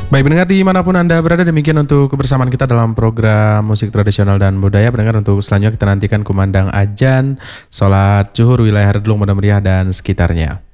Baik pendengar dimanapun Anda berada, demikian untuk kebersamaan kita dalam program musik tradisional dan budaya. Pendengar, untuk selanjutnya kita nantikan kumandang ajan, sholat zuhur wilayah Redlung, Modameriah dan sekitarnya.